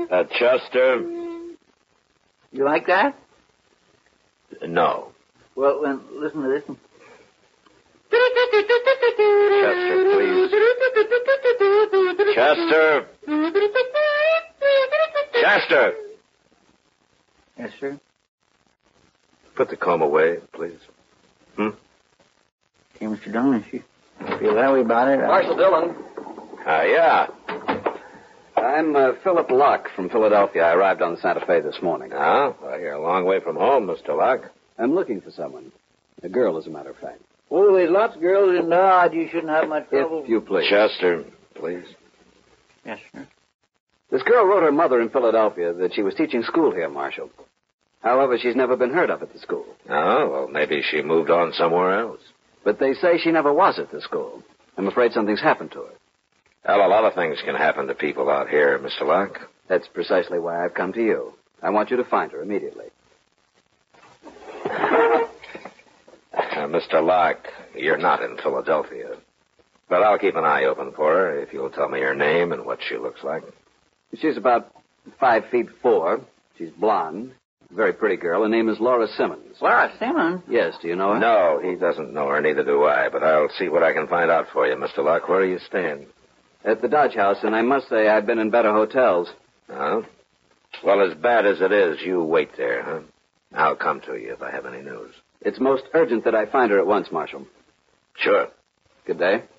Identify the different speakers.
Speaker 1: Chester?
Speaker 2: You like that?
Speaker 1: No.
Speaker 2: Well, then, listen to this one.
Speaker 1: Chester, please. Chester! Chester!
Speaker 2: Yes, sir?
Speaker 1: Put the comb away, please.
Speaker 2: Okay, Mr. Dillon, if you feel that way about it...
Speaker 3: Marshal Dillon.
Speaker 1: Yeah.
Speaker 3: I'm Philip Locke from Philadelphia. I arrived on the Santa Fe this morning.
Speaker 1: Oh, well, you're a long way from home, Mr. Locke.
Speaker 3: I'm looking for someone. A girl, as a matter of fact.
Speaker 2: Oh, there's lots of girls in Dodge. You shouldn't have much trouble.
Speaker 3: If you please.
Speaker 1: Chester, please.
Speaker 2: Yes, sir.
Speaker 3: This girl wrote her mother in Philadelphia that she was teaching school here, Marshal. However, she's never been heard of at the school.
Speaker 1: Oh, well, maybe she moved on somewhere else.
Speaker 3: But they say she never was at the school. I'm afraid something's happened to her.
Speaker 1: Well, a lot of things can happen to people out here, Mr. Locke.
Speaker 3: That's precisely why I've come to you. I want you to find her immediately.
Speaker 1: Mr. Locke, you're not in Philadelphia. But I'll keep an eye open for her if you'll tell me her name and what she looks like.
Speaker 3: She's about 5'4". She's blonde. Very pretty girl. Her name is Laura Simmons.
Speaker 2: Laura Simmons?
Speaker 3: Yes, do you know her?
Speaker 1: No, he doesn't know her, neither do I. But I'll see what I can find out for you, Mr. Locke. Where are you staying?
Speaker 3: At the Dodge House, and I must say I've been in better hotels.
Speaker 1: Oh? Well, as bad as it is, you wait there, huh? I'll come to you if I have any news.
Speaker 3: It's most urgent that I find her at once, Marshal.
Speaker 1: Sure.
Speaker 3: Good day.